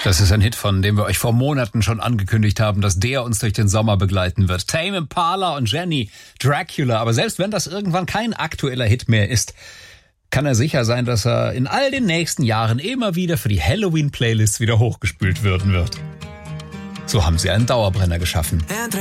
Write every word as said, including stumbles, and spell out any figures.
Das ist ein Hit, von dem wir euch vor Monaten schon angekündigt haben, dass der uns durch den Sommer begleiten wird. Tame Impala und Jenny, Dracula. Aber selbst wenn das irgendwann kein aktueller Hit mehr ist, kann er sicher sein, dass er in all den nächsten Jahren immer wieder für die Halloween-Playlists wieder hochgespült werden wird. So haben sie einen Dauerbrenner geschaffen.